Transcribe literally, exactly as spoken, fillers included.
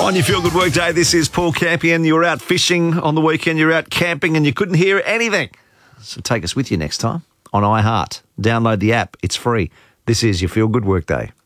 On your Feel Good Workday, this is Paul Campion. You were out fishing on the weekend, you were out camping and you couldn't hear anything. So take us with you next time on iHeart. Download the app. It's free. This is your Feel Good Workday.